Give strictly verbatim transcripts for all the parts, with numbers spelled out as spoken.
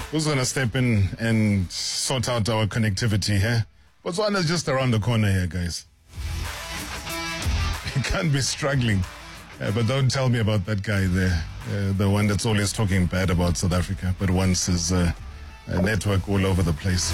Who's going to step in and sort out our connectivity here? Botswana is just around the corner here, guys. You can't be struggling. Uh, but don't tell me about that guy there, uh, the one that's always talking bad about South Africa, but wants his uh, uh, network all over the place.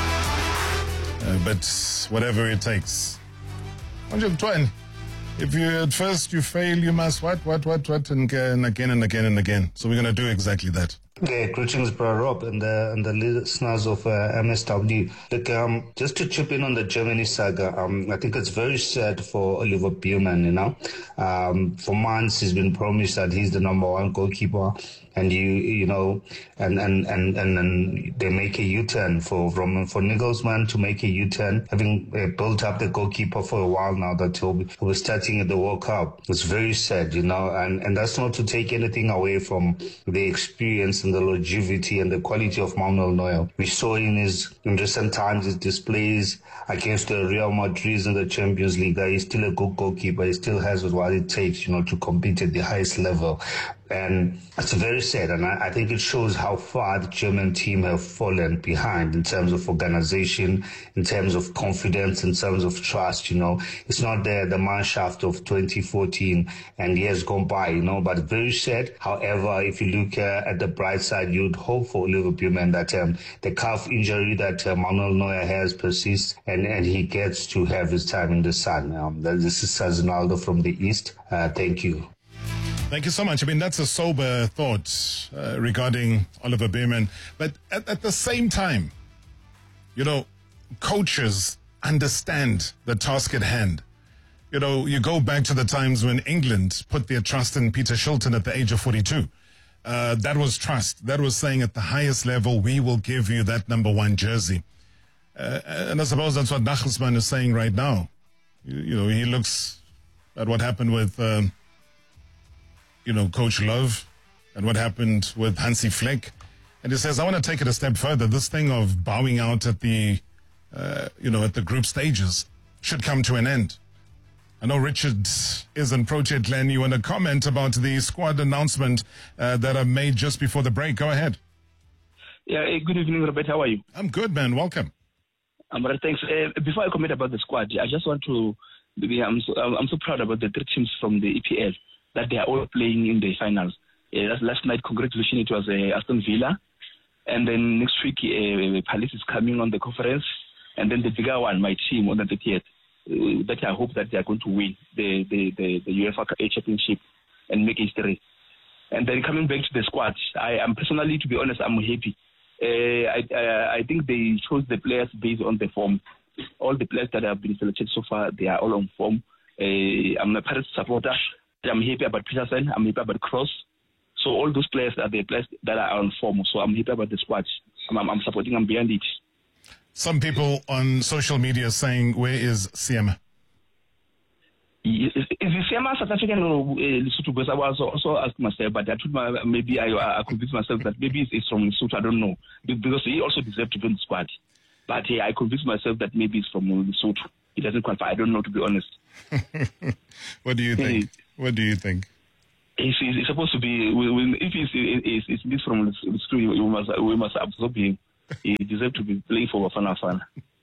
Uh, but whatever it takes. Twain, if you at first you fail, you must what, what, what, what, and again, again, and again, and again. So we're going to do exactly that. Yeah, greetings, Bro Rob, and the and the listeners of uh, M S W. Look, um, just to chip in on the Germany saga, um, I think it's very sad for Oliver Biermann. You know, um, for months he's been promised that he's the number one goalkeeper, and you you know, and and and and, and they make a U-turn for from for Nagelsmann to make a U-turn, having uh, built up the goalkeeper for a while now that he'll be, he'll be starting at the World Cup. It's very sad, you know, and and that's not to take anything away from the experience and the longevity and the quality of Manuel Neuer. We saw in his in recent times his displays against the Real Madrid in the Champions League. He's still a good goalkeeper. He still has what it takes, you know, to compete at the highest level. And it's very sad, and I, I think it shows how far the German team have fallen behind in terms of organization, in terms of confidence, in terms of trust. You know, it's not the the Mannschaft of twenty fourteen and years gone by. You know, but very sad. However, if you look uh, at the bright side, you'd hope for Oliver Biermann that um, the calf injury that uh, Manuel Neuer has persists, and and he gets to have his time in the sun. Um, this is Ronaldo from the East. Uh, thank you. Thank you so much. I mean, that's a sober thought uh, regarding Oliver Biermann. But at, at the same time, you know, coaches understand the task at hand. You know, you go back to the times when England put their trust in Peter Shilton at the age of forty-two. Uh, that was trust. That was saying at the highest level, we will give you that number one jersey. Uh, and I suppose that's what Nagelsmann is saying right now. You, you know, he looks at what happened with... Um, you know, Coach Love and what happened with Hansi Flick. And he says, I want to take it a step further. This thing of bowing out at the, uh, you know, at the group stages should come to an end. I know Richard is in Project Glen. You want to comment about the squad announcement uh, that I made just before the break? Go ahead. Yeah, hey, good evening, Robert. How are you? I'm good, man. Welcome. I'm right, thanks. Uh, before I comment about the squad, I just want to, I'm so, I'm so proud about the three teams from the E P L. That they are all playing in the finals. Uh, last night, congratulations, it was uh, Aston Villa. And then next week, uh, Palace is coming on the conference. And then the bigger one, my team, on the thirtieth, uh, that I hope that they are going to win the, the, the, the UEFA Championship and make history. And then coming back to the squad, I am personally, to be honest, I'm happy. Uh, I, I, I think they chose the players based on the form. All the players that have been selected so far, they are all on form. Uh, I'm a Pirates supporter. I'm happy about Peterson. I'm happy about Cross. So all those players are the players that are on form. So I'm happy about the squad. I'm, I'm, I'm supporting them beyond it. Some people on social media saying, where is Siema? Is, is Siema South African or uh, Lesotho? Because I was also asked myself, but I told my, maybe I, I convinced myself that maybe it's from Lesotho. I don't know. Because he also deserved to be in the squad. But uh, I convinced myself that maybe it's from Lesotho. He doesn't qualify. I don't know, to be honest. What do you think? Hey. What do you think? He's, he's supposed to be. If he's, he's, he's, he's from the school, we must we must absorb him. He deserves to be playing for Bafana Bafana.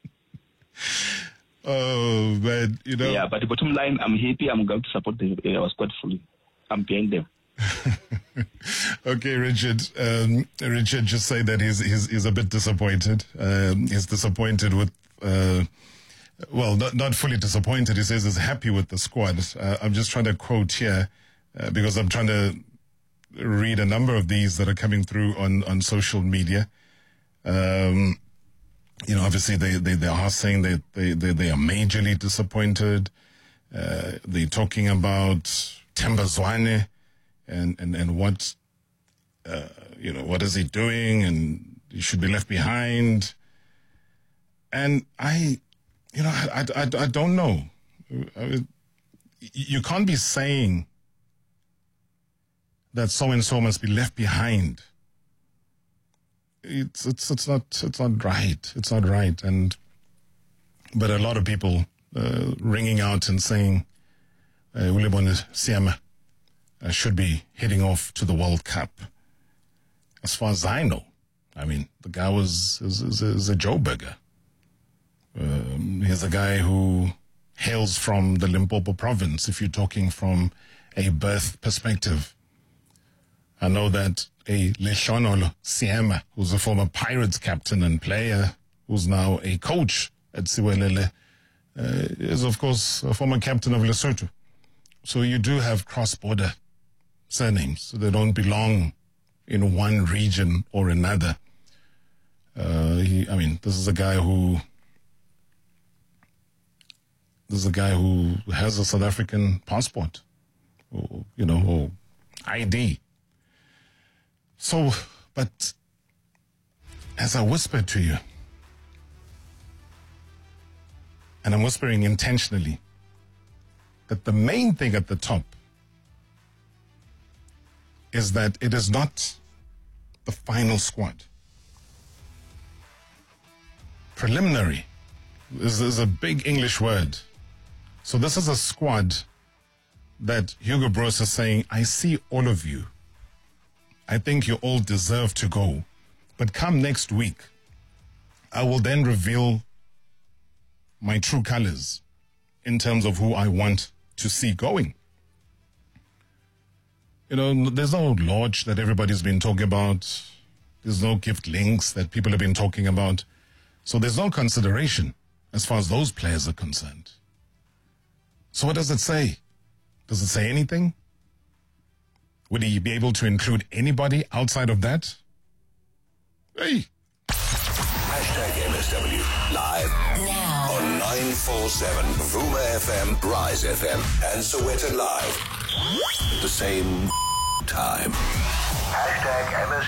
Oh, but you know. Yeah, but the bottom line, I'm happy. I'm going to support the our squad fully. I'm behind them. Okay, Richard. Um, Richard, just say that he's he's he's a bit disappointed. Um, he's disappointed with. Uh, Well, not, not fully disappointed. He says he's happy with the squad. Uh, I'm just trying to quote here uh, because I'm trying to read a number of these that are coming through on, on social media. Um, you know, obviously they, they, they are saying that they, they, they are majorly disappointed. Uh, they're talking about Themba Zwane and, and, and what, uh, you know, what is he doing and he should be left behind. And I... You know, I, I, I don't know. You can't be saying that so-and-so must be left behind. It's, it's, it's not, it's not right. It's not right. And, but a lot of people, uh, ringing out and saying, uh, Willibon Siema uh, should be heading off to the World Cup. As far as I know, I mean, the guy was is, is, is a Joburger. Um, he's a guy who hails from the Limpopo province, if you're talking from a birth perspective. I know that a Leshonolo Siema, who's a former Pirates captain and player, who's now a coach at Siwelele, uh, is, of course, a former captain of Lesotho. So you do have cross-border surnames. So they don't belong in one region or another. Uh, he, I mean, this is a guy who... This is a guy who has a South African passport, or, you know, or I D. So, but as I whisper to you, and I'm whispering intentionally, that the main thing at the top is that it is not the final squad. Preliminary is, is a big English word. So this is a squad that Hugo Broos is saying, I see all of you. I think you all deserve to go. But come next week, I will then reveal my true colors in terms of who I want to see going. You know, there's no lodge that everybody's been talking about. There's no gift links that people have been talking about. So there's no consideration as far as those players are concerned. So what does it say? Does it say anything? Would he be able to include anybody outside of that? Hey. Hashtag M S W live now on nine four seven Vuma F M, Rise F M, and Soweto Live. The same time. Hashtag M S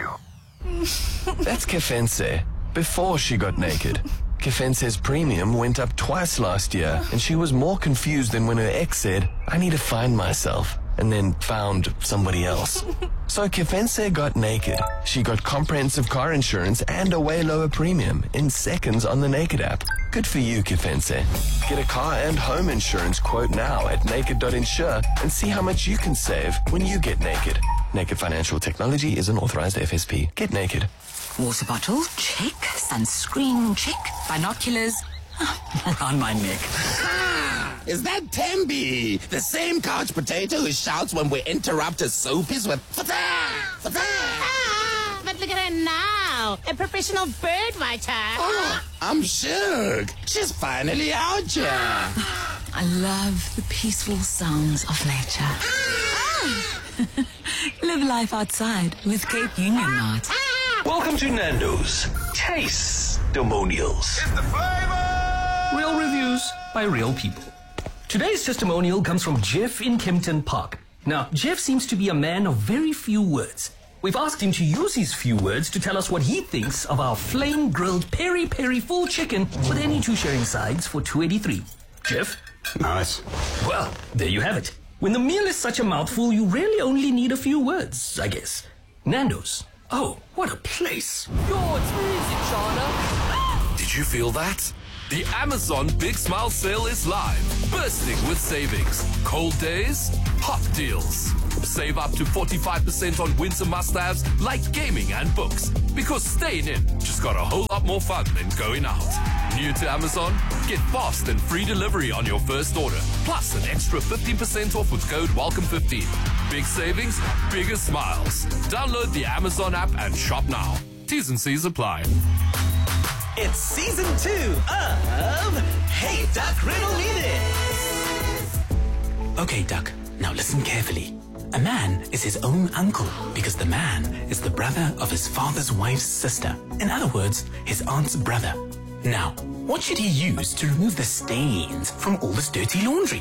W. That's Kefense. Before she got naked. Kefense's premium went up twice last year, and she was more confused than when her ex said, I need to find myself, and then found somebody else. So Kefense got naked. She got comprehensive car insurance and a way lower premium in seconds on the Naked app. Good for you, Kefense. Get a car and home insurance quote now at naked dot insure and see how much you can save when you get naked. Naked Financial Technology is an authorized F S P. Get naked. water bottle, check. Sunscreen, check. Binoculars, around my neck. Ah, is that Tembi, the same couch potato who shouts when we interrupt his soapies with fata, fata? Ah, but look at her now, a professional bird writer. Oh, I'm shook. She's finally out here. I love the peaceful sounds of nature. Ah. Live life outside with Cape Union Night. Welcome to Nando's Taste-Demonials. Real reviews by real people. Today's testimonial comes from Jeff in Kempton Park. Now, Jeff seems to be a man of very few words. We've asked him to use his few words to tell us what he thinks of our flame-grilled peri-peri full chicken with any two sharing sides for two eighty-three. Jeff? Nice. Well, there you have it. When the meal is such a mouthful, you really only need a few words, I guess. Nando's. Oh, what a place. Yo, it's freezing, Shauna. Did you feel that? The Amazon Big Smile Sale is live, bursting with savings. Cold days, hot deals. Save up to forty-five percent on winter must-haves like gaming and books. Because staying in just got a whole lot more fun than going out. New to Amazon? Get fast and free delivery on your first order. Plus an extra fifteen percent off with code welcome fifteen. Big savings, bigger smiles. Download the Amazon app and shop now. T's and C's apply. It's season two of Hey Duck, Riddle Me This. Okay, Duck, now listen carefully. A man is his own uncle because the man is the brother of his father's wife's sister. In other words, his aunt's brother. Now, what should he use to remove the stains from all this dirty laundry?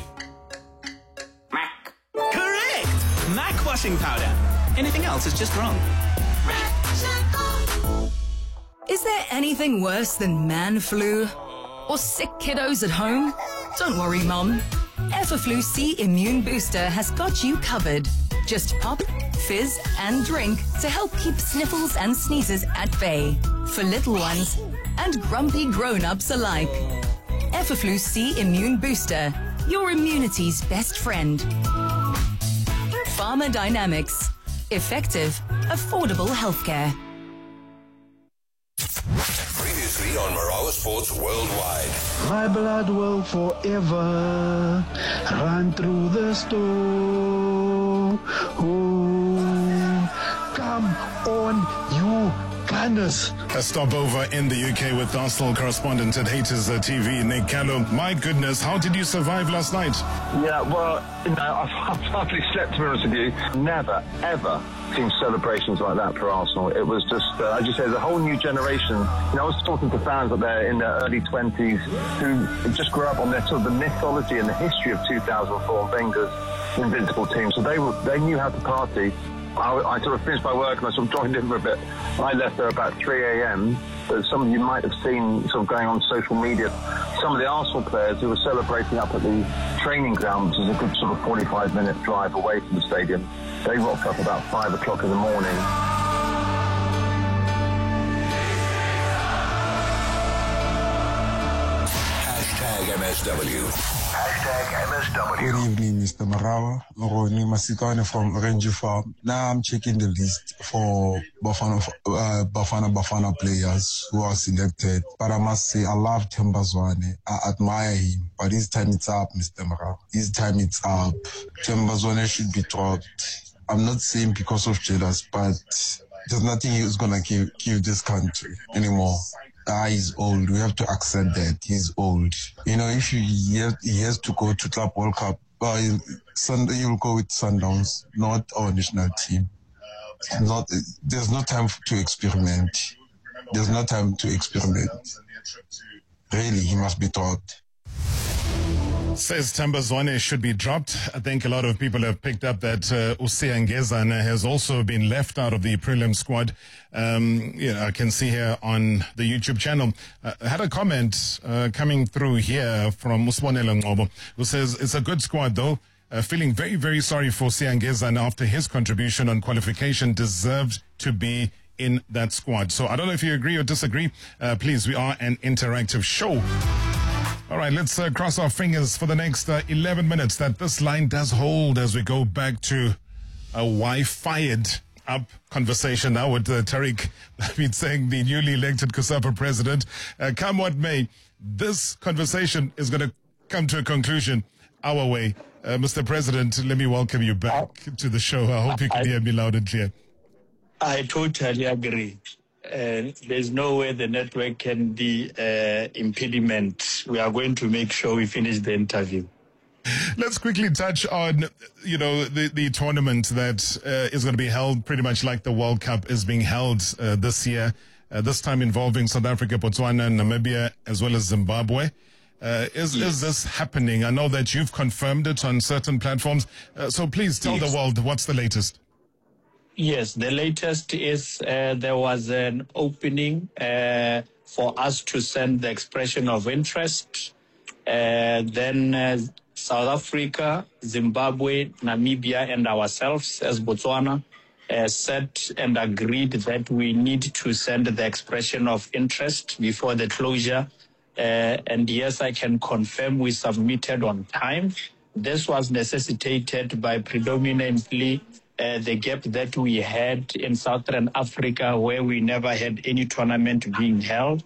Mac. Correct! Mac washing powder. Anything else is just wrong. Is there anything worse than man flu? Or sick kiddos at home? Don't worry, Mom. Everflu C Immune Booster has got you covered. Just pop, fizz, and drink to help keep sniffles and sneezes at bay. For little ones and grumpy grown-ups alike. Everflu C Immune Booster, your immunity's best friend. Pharma Dynamics. Effective, affordable healthcare. Previously on Marawa Sports Worldwide. My blood will forever run through the storm. Oh, come on, you Gunners. A stopover in the U K with Arsenal correspondent at Haters T V, Nick Callow. My goodness, how did you survive last night? Yeah, well, you know, I've, I've hardly slept, to be honest with you. Never, ever seen celebrations like that for Arsenal. It was just, uh, as you say, there's a whole new generation. You know, I was talking to fans up there in their early twenties who just grew up on their sort of the mythology and the history of two thousand four Wenger's invincible team. So they were, they knew how to party. I, I sort of finished my work and I sort of joined in for a bit. I left there about three a.m. But some of you might have seen sort of going on social media, some of the Arsenal players who were celebrating up at the training ground, which is a good sort of forty-five minute drive away from the stadium. They rocked up about five o'clock in the morning. Hashtag M S W. Hashtag M S W. Good evening, Mister Marawa. Roni Masitwane from Ranger Farm. Now I'm checking the list for Bafana, uh, Bafana Bafana players who are selected. But I must say, I love Themba Zwane. I admire him. But his time it's up, Mister Marawa. His time it's up. Themba Zwane should be dropped. I'm not saying because of jealous, but there's nothing he's going to give, give this country anymore. Ah, he's old. We have to accept that. He's old. You know, if you, he, has, he has to go to Club World Cup, uh, Sunday you'll go with Sundowns, not our national team. Not, there's no time to experiment. There's no time to experiment. Really, he must be taught. Says Themba Zwane should be dropped. I think a lot of people have picked up that uh, Usia Ngezana has also been left out of the prelim squad. Um, you know, I can see here on the YouTube channel. Uh, I had a comment uh, coming through here from Usbonelo Ngobo, who says it's a good squad though. Uh, feeling very, very sorry for Usia Ngezana after his contribution on qualification deserved to be in that squad. So I don't know if you agree or disagree. Uh, please, we are an interactive show. All right, let's uh, cross our fingers for the next uh, eleven minutes that this line does hold as we go back to a why-fired up conversation now with uh, Tariq Hamid saying the newly elected COSAPA president. Uh, come what may, this conversation is going to come to a conclusion our way. Uh, Mister President, let me welcome you back uh, to the show. I hope you can I, hear me loud and clear. I totally agree. Uh, there's no way the network can be uh, impediment. We are going to make sure we finish the interview. Let's quickly touch on, you know, the, the tournament that uh, is going to be held pretty much like the World Cup is being held uh, this year, uh, this time involving South Africa, Botswana, Namibia, as well as Zimbabwe. Uh, is, yes. is this happening? I know that you've confirmed it on certain platforms. Uh, so please tell yes. the world what's the latest. Yes, the latest is uh, there was an opening uh, for us to send the expression of interest. Uh, then uh, South Africa, Zimbabwe, Namibia, and ourselves as Botswana uh, said and agreed that we need to send the expression of interest before the closure. Uh, and yes, I can confirm we submitted on time. This was necessitated by predominantly Uh, the gap that we had in Southern Africa, where we never had any tournament being held.